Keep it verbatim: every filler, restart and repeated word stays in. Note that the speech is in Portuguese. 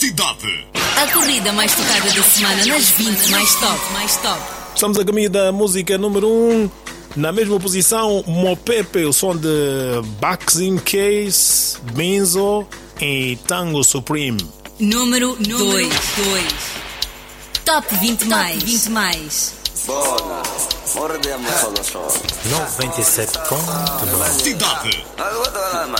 Cidade. A corrida mais tocada da semana nas vinte mais top, mais top. Estamos a caminho da música número um. Na mesma posição, Mopepe, o som de Baxing Case, Benzo e Tango Supreme. Número dois. Top vinte mais. vinte mais. Bona, mordemos solo solo. noventa e sete ponto dois. Cidade. Agora